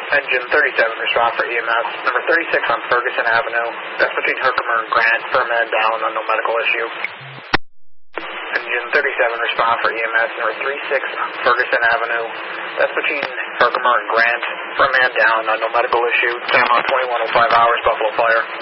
Engine 37, respond for EMS. Number 36 on Ferguson Avenue. That's between Herkimer and Grant. For a man down on no medical issue. Engine 37, respond for EMS. Number 36 on Ferguson Avenue. That's between Herkimer and Grant. For a man down on no medical issue. Time on 2105 hours, Buffalo Fire.